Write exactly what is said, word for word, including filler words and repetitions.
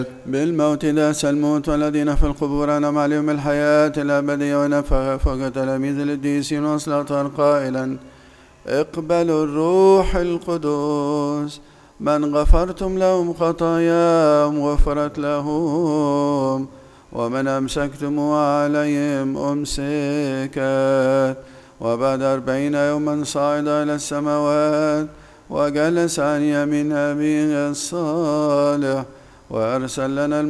بالموت داس الموت والذين في القبور أنعم عليهم الحياة الأبدية ونفخ فوق تلاميذ القديسين وأصلاطها قائلا: اقبلوا الروح القدس، من غفرتم لهم خطاياهم غفرت لهم، ومن أمسكتم عليهم أمسكت. وبعد أربعين يوما صعد إلى السماوات وجلس عن يمين أبيه الصالح وأرسل لنا